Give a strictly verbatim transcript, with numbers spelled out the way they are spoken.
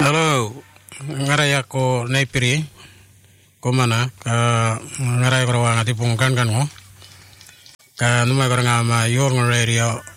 Halo, ngarai ako naipiri ko mana ka ngarai ko rawang ati pungkan kan mo ka numai ko nga ma yor ngore rio